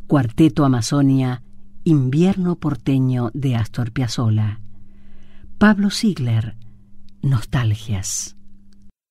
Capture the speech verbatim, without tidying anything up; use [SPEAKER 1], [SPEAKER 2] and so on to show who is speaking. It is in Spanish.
[SPEAKER 1] Cuarteto Amazonia, Invierno porteño de Astor Piazzolla. Pablo Ziegler, Nostalgias.